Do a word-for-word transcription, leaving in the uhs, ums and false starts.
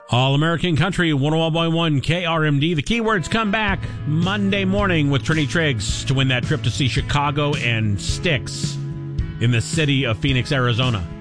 All American Country, one oh one point one K R M D. The Keywords come back Monday morning with Trini Triggs to win that trip to see Chicago and Styx in the city of Phoenix, Arizona.